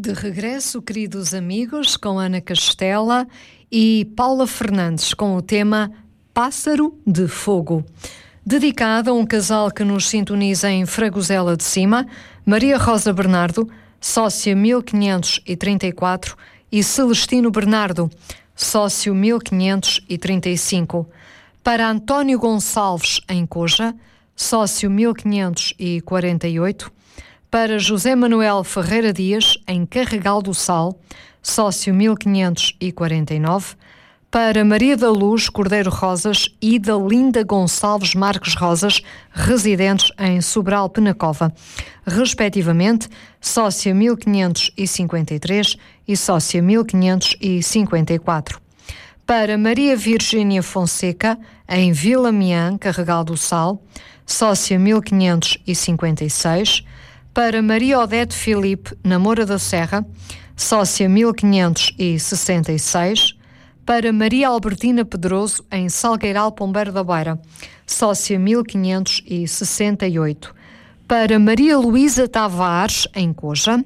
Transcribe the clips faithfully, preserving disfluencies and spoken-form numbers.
De regresso, queridos amigos, com Ana Castela e Paula Fernandes, com o tema Pássaro de Fogo. Dedicado a um casal que nos sintoniza em Fragosela de Cima, Maria Rosa Bernardo, sócia mil quinhentos e trinta e quatro, e Celestino Bernardo, sócio mil quinhentos e trinta e cinco. Para António Gonçalves, em Coja, sócio mil quinhentos e quarenta e oito. Para José Manuel Ferreira Dias, em Carregal do Sal, sócio mil quinhentos e quarenta e nove. Para Maria da Luz Cordeiro Rosas e da Linda Gonçalves Marques Rosas, residentes em Sobral Penacova, respectivamente, sócia mil quinhentos e cinquenta e três e sócia mil quinhentos e cinquenta e quatro. Para Maria Virgínia Fonseca, em Vila Miã, Carregal do Sal, sócia mil quinhentos e cinquenta e seis. Para Maria Odete Filipe, na Moura da Serra, sócia mil quinhentos e sessenta e seis. Para Maria Albertina Pedroso, em Salgueiral Pombeiro da Beira, sócia mil quinhentos e sessenta e oito. Para Maria Luísa Tavares, em Coja,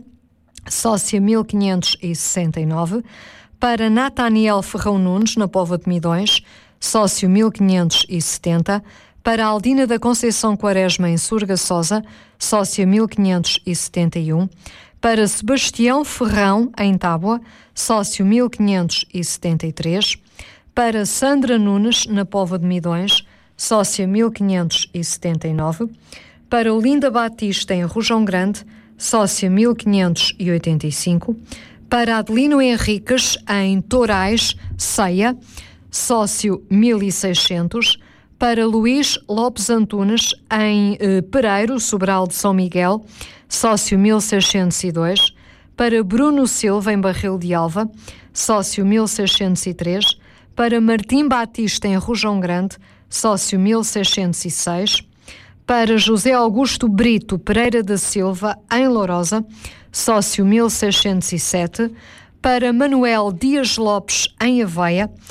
sócia mil quinhentos e sessenta e nove. Para Nataniel Ferrão Nunes, na Póvoa de Midões, sócio mil quinhentos e setenta. Para Aldina da Conceição Quaresma, em Surgaçosa, sócia mil quinhentos e setenta e um. Para Sebastião Ferrão, em Tábua, sócio mil quinhentos e setenta e três. Para Sandra Nunes, na Póvoa de Midões, sócia mil quinhentos e setenta e nove. Para Olinda Batista, em Rojão Grande, sócia mil quinhentos e oitenta e cinco. Para Adelino Henriques, em Torais, Ceia, sócio mil e seiscentos. Para Luís Lopes Antunes, em eh, Pereiro, Sobral de São Miguel, sócio mil seiscentos e dois. Para Bruno Silva, em Barril de Alva, sócio mil seiscentos e três. Para Martim Batista, em Rojão Grande, sócio mil seiscentos e seis. Para José Augusto Brito Pereira da Silva, em Lourosa, sócio mil seiscentos e sete. Para Manuel Dias Lopes, em Aveia,